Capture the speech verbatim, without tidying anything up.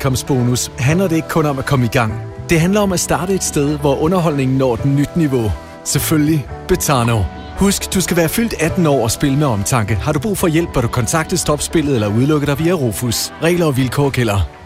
velkomstbonus handler det ikke kun om at komme i gang. Det handler om at starte et sted, hvor underholdningen når et nyt niveau. Selvfølgelig Betano. Husk, du skal være fyldt atten år og spille med omtanke. Har du brug for hjælp, bør du kontakte Stopspillet eller udelukke dig via Rufus. Regler og vilkår gælder.